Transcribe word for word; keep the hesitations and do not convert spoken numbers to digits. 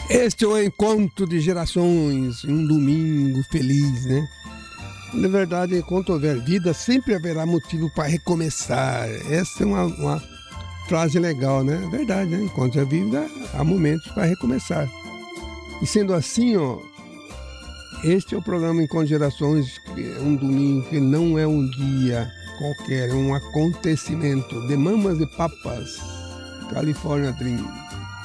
Este é o encontro de gerações, um domingo feliz, né? Na verdade, enquanto houver vida, sempre haverá motivo para recomeçar. Essa é uma, uma frase legal, né? É verdade, né? Enquanto houver vida, há momentos para recomeçar. E sendo assim, ó, este é o programa Encontro de Gerações, que é um domingo que não é um dia qualquer, é um acontecimento de Mamas e Papas, California Dream.